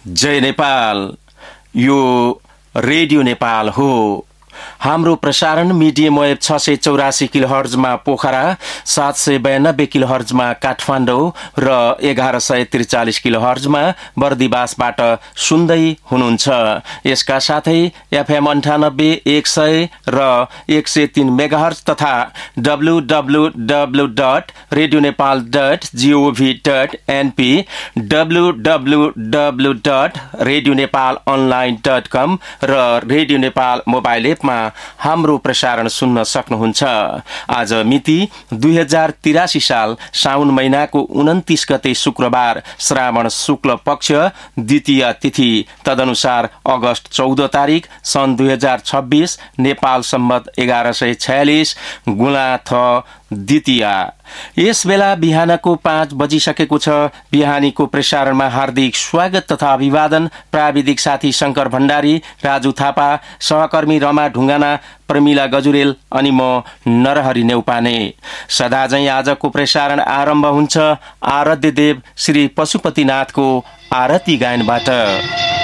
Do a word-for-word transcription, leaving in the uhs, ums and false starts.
जय नेपाल। यो रेडियो नेपाल हो। हाम्रो प्रसारण मिडियम वेभ छ सय चौरासी किलो हर्जमा पोखरा, सात सय बयानब्बे किलो हर्जमा काठमाडौँ र एघार सय त्रिचालिस किलो हर्जमा बर्दिवासबाट सुन्दै हुनुहुन्छ। यसका साथै एफएम अन्ठानब्बे एक सय र एक सय तीन मेगाहर्ज तथा W W W dot radio Nepal dot gov dot NP, W W W dot radio Nepal online dot कम र रेडियो नेपाल मोबाइल एपमा हाम्रो प्रसारण सुन्न सक्नुहुन्छ। आज मिति दुई हजार तिरासी साल साउन महिनाको उन्तिस गते शुक्रबार, श्रावण शुक्ल पक्ष द्वितीय तिथि, तदनुसार अगस्त चौध तारिक सन् दुई हजार छब्बीस, नेपाल सम्मत एघार सय छयालिस, गुणा थ द्वितीय। यस बेला बिहानको पाँच बजिसकेको छ। बिहानीको प्रसारणमा हार्दिक स्वागत तथा अभिवादन। प्राविधिक साथी शंकर भण्डारी, राजु थापा, सहकर्मी रमा ढुङ्गाना, प्रमिला गजुरेल अनि म नरहरि नेउपाने। सदाझै आजको प्रसारण आरम्भ हुन्छ आराध्य देव श्री पशुपतिनाथको आरती गायनबाट।